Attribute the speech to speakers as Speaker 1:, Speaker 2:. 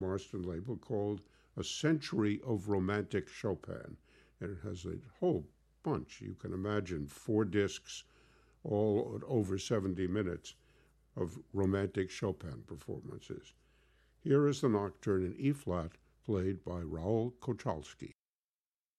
Speaker 1: Marston label called A Century of Romantic Chopin. And it has a whole bunch. You can imagine 4 discs, all at over 70 minutes of romantic Chopin performances. Here is the nocturne in E-flat, played by Raoul Kochalski.